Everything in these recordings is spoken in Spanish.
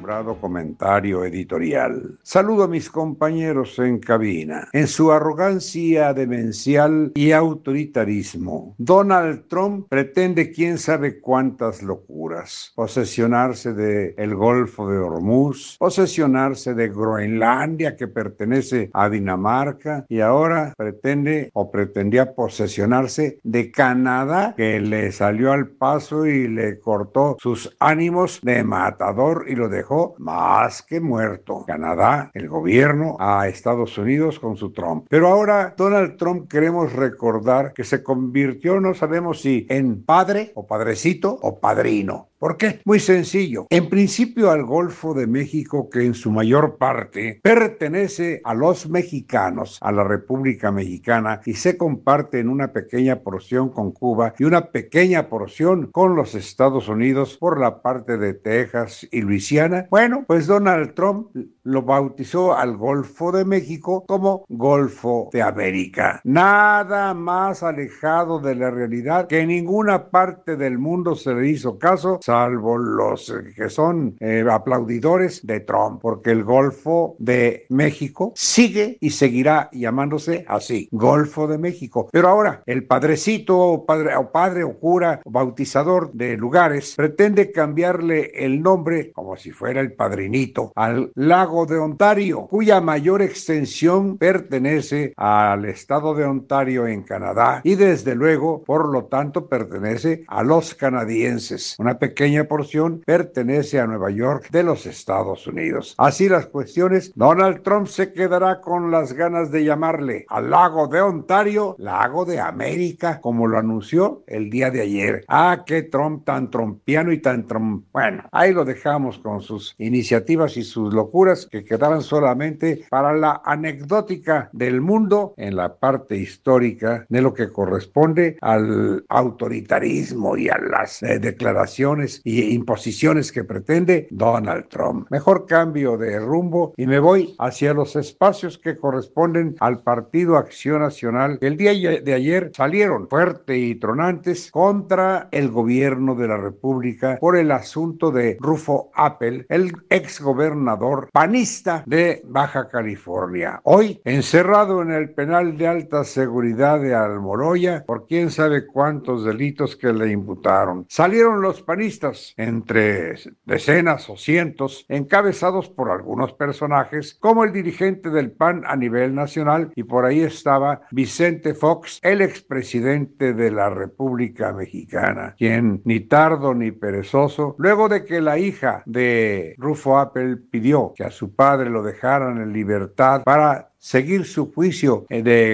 acostumbrado comentario editorial. Saludo a mis compañeros en cabina. En su arrogancia demencial y autoritarismo, Donald Trump pretende quién sabe cuántas locuras. Posesionarse de el Golfo de Hormuz, posesionarse de Groenlandia, que pertenece a Dinamarca, y ahora pretendía posesionarse de Canadá, que le salió al paso y le cortó sus ánimos de matador y lo dejó más que muerto. Canadá, el gobierno, a Estados Unidos con su Trump. Pero ahora Donald Trump queremos recordar que se convirtió, no sabemos si en padre o padrecito o padrino. ¿Por qué? Muy sencillo. En principio al Golfo de México, que en su mayor parte pertenece a los mexicanos, a la República Mexicana, y se comparte en una pequeña porción con Cuba y una pequeña porción con los Estados Unidos por la parte de Texas y Luisiana. Bueno, pues Donald Trump lo bautizó al Golfo de México como Golfo de América. Nada más alejado de la realidad, que en ninguna parte del mundo se le hizo caso, salvo los que son aplaudidores de Trump, porque el Golfo de México sigue y seguirá llamándose así, Golfo de México. Pero ahora el padrecito o padre o cura o bautizador de lugares pretende cambiarle el nombre, como si fuera el padrinito, al lago de Ontario, cuya mayor extensión pertenece al estado de Ontario en Canadá y desde luego, por lo tanto, pertenece a los canadienses. Una pequeña porción pertenece a Nueva York de los Estados Unidos. Así las cuestiones, Donald Trump se quedará con las ganas de llamarle al lago de Ontario Lago de América, como lo anunció el día de ayer. Ah, qué Trump tan trompiano y tan bueno, ahí lo dejamos con sus iniciativas y sus locuras que quedaran solamente para la anecdótica del mundo en la parte histórica de lo que corresponde al autoritarismo y a las declaraciones y imposiciones que pretende Donald Trump. Mejor cambio de rumbo y me voy hacia los espacios que corresponden al Partido Acción Nacional, que el día de ayer salieron fuerte y tronantes contra el gobierno de la República por el asunto de Rufo Appel, el exgobernador panista de Baja California. Hoy encerrado en el penal de alta seguridad de Almoloya por quién sabe cuántos delitos que le imputaron. Salieron los panistas, entre decenas o cientos, encabezados por algunos personajes, como el dirigente del PAN a nivel nacional, y por ahí estaba Vicente Fox, el expresidente de la República Mexicana, quien ni tardo ni perezoso, luego de que la hija de Rufo Appel pidió que a su padre lo dejaran en libertad para seguir su juicio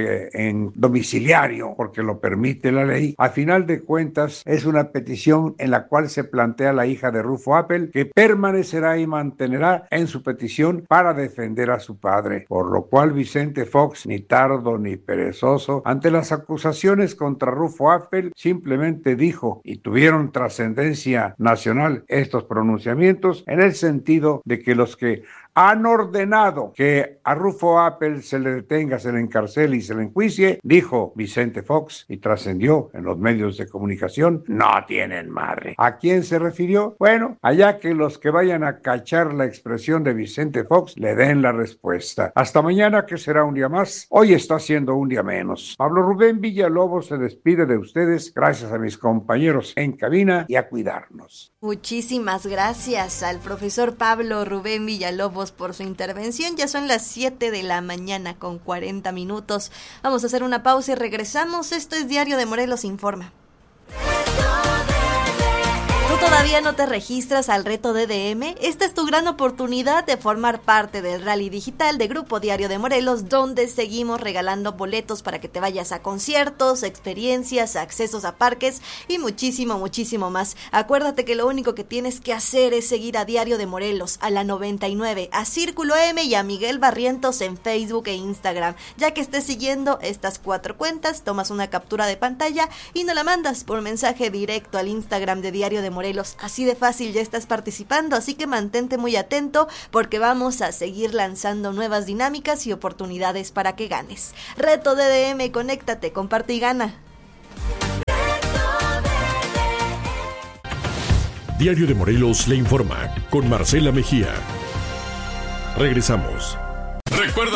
en domiciliario, porque lo permite la ley. A final de cuentas, es una petición en la cual se plantea la hija de Rufo Appel que permanecerá y mantenerá en su petición para defender a su padre, por lo cual Vicente Fox, ni tardo ni perezoso, ante las acusaciones contra Rufo Appel, simplemente dijo, y tuvieron trascendencia nacional estos pronunciamientos, en el sentido de que los que han ordenado que a Rufo Appel se le detenga, se le encarcele y se le enjuicie, dijo Vicente Fox, y trascendió en los medios de comunicación, no tienen madre. ¿A quién se refirió? Bueno, allá que los que vayan a cachar la expresión de Vicente Fox le den la respuesta. Hasta mañana, que será un día más. Hoy está siendo un día menos. Pablo Rubén Villalobos se despide de ustedes, gracias a mis compañeros en cabina, y a cuidarnos. Muchísimas gracias al profesor Pablo Rubén Villalobos por su intervención. Ya son las 7 de la mañana con 40 minutos. Vamos a hacer una pausa y regresamos. Esto es Diario de Morelos Informa. ¿Tú todavía no te registras al reto DDM? Esta es tu gran oportunidad de formar parte del rally digital de Grupo Diario de Morelos, donde seguimos regalando boletos para que te vayas a conciertos, experiencias, accesos a parques y muchísimo, muchísimo más. Acuérdate que lo único que tienes que hacer es seguir a Diario de Morelos, a la 99, a Círculo M y a Miguel Barrientos en Facebook e Instagram. Ya que estés siguiendo estas 4 cuentas, tomas una captura de pantalla y nos la mandas por mensaje directo al Instagram de Diario de Morelos. Así de fácil ya estás participando, así que mantente muy atento porque vamos a seguir lanzando nuevas dinámicas y oportunidades para que ganes. Reto DDM, conéctate, comparte y gana. Diario de Morelos le informa con Marcela Mejía. Regresamos. Recuerda